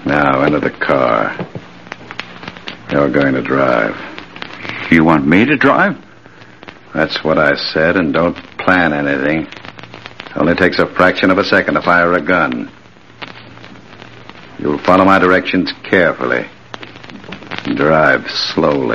Now, into the car. You're going to drive. You want me to drive? That's what I said, and don't plan anything. Only takes a fraction of a second to fire a gun. You'll follow my directions carefully. Drive slowly.